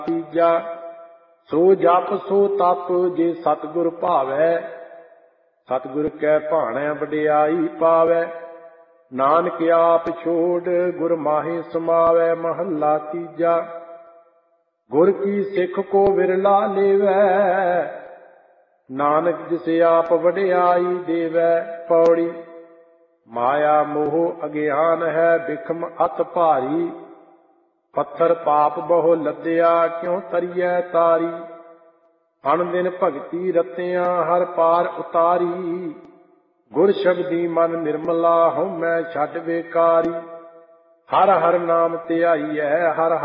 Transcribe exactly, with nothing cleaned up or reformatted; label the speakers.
Speaker 1: ਤੀਜਾ ਸੋ ਜਪ ਸੋ ਤਪ ਜੇ ਸਤਿਗੁਰ ਭਾਵੈ, ਸਤਿਗੁਰ ਕੈ ਭਾਣੈ ਵਡਿਆਈ ਪਾਵੈ। ਨਾਨਕ ਆਪ ਛੋੜ ਗੁਰ ਮਾਹੇ ਸਮਾਵੈ। ਮਹੱਲਾ ਤੀਜਾ ਗੁਰ ਕੀ ਸਿੱਖ ਕੋ ਵਿਰਲਾ ਲੇਵੈ, ਨਾਨਕ ਜਿਸ ਆਪ ਵਡਿਆਈ ਦੇਵੈ। ਪੌੜੀ ਮਾਇਆ ਮੋਹ ਅਗਿਆਨ ਹੈ ਬਿਖਮ ਅਤ ਭਾਰੀ, ਪੱਥਰ ਪਾਪ ਬਹੁ ਲੱਦਿਆ ਕਿਉ ਤਰੀਐ ਤਾਰੀ। ਅਣ ਦਿਨ ਭਗਤੀ ਰਤਿਆਂ ਹਰ ਪਾਰ ਉਤਾਰੀ, ਗੁਰ ਸ਼ਬਦੀ ਮਨ ਨਿਰਮਲਾ ਹਉਮੈ ਛੱਡ ਬੇਕਾਰੀ। ਹਰ ਹਰ ਨਾਮ ਧਿਆਈਐ ਹਰ